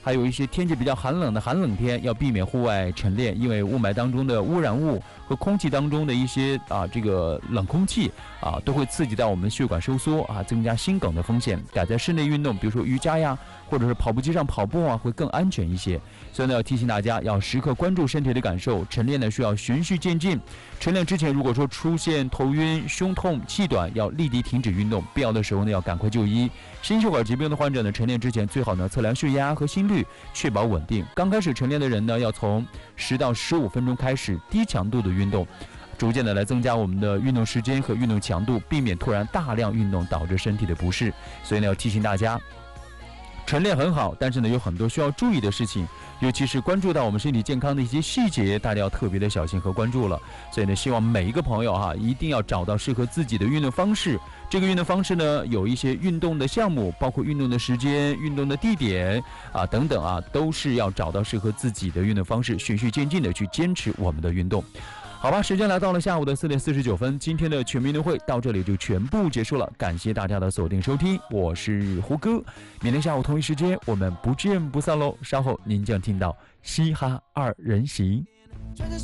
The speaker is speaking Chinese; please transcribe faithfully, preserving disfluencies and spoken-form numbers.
还有一些天气比较寒冷的寒冷天，要避免户外晨练，因为雾霾当中的污染物和空气当中的一些啊这个冷空气啊，都会刺激到我们血管收缩啊，增加心梗的风险。改在室内运动，比如说瑜伽呀，或者是跑步机上跑步啊，会更安全一些。所以呢，要提醒大家要时刻关注身体的感受，晨练呢需要循序渐进。晨练之前，如果说出现头晕、胸痛、气短，要立即停止运动，必要的时候呢要赶快就医。心血管疾病的患者呢，晨练之前最好呢测量血压和心率，确保稳定。刚开始晨练的人呢，要从十到十五分钟开始低强度的运动，逐渐的来增加我们的运动时间和运动强度，避免突然大量运动导致身体的不适。所以呢，要提醒大家，晨练很好，但是呢有很多需要注意的事情，尤其是关注到我们身体健康的一些细节，大家要特别的小心和关注了。所以呢，希望每一个朋友哈、啊，一定要找到适合自己的运动方式。这个运动方式呢，有一些运动的项目，包括运动的时间、运动的地点啊等等啊，都是要找到适合自己的运动方式，循序渐进的去坚持我们的运动。好吧，时间来到了下午的四点四十九分，今天的全民运动会到这里就全部结束了，感谢大家的锁定收听，我是胡歌，明天下午同一时间我们不见不散喽。稍后您将听到嘻哈二人行。